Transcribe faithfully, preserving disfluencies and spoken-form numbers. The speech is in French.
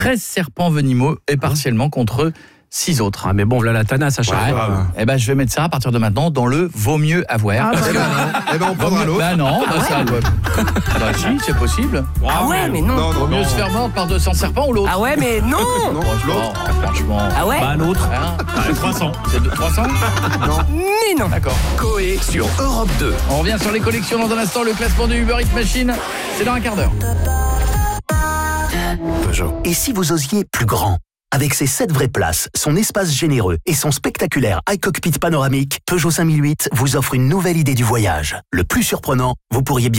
treize serpents venimeux et partiellement contre six autres. Ah mais bon, voilà la tanasse à chaque Ouais. fois. Eh ben, je vais mettre ça à partir de maintenant dans le vaut mieux avoir. Ah, bah, Parce que- Eh ben, on prendra l'autre. Bah non, bah ça, ouais. Bah si, c'est possible. Ah ouais, mais non. Non, Vaut non, mieux non. se faire mordre par deux cents serpents ou l'autre. Ah ouais, mais non. Non, Franchement, l'autre. franchement. Ah ouais. Bah l'autre. Hein Allez, trois cents. C'est de trois cents. Mais non. D'accord. Coé sur Europe deux. On revient sur les collections dans un instant. Le classement du Uber Eats Machine, c'est dans un quart d'heure. Peugeot. Et si vous osiez plus grand? Avec ses sept vraies places, son espace généreux et son spectaculaire iCockpit panoramique, Peugeot cinq mille huit vous offre une nouvelle idée du voyage. Le plus surprenant, vous pourriez bien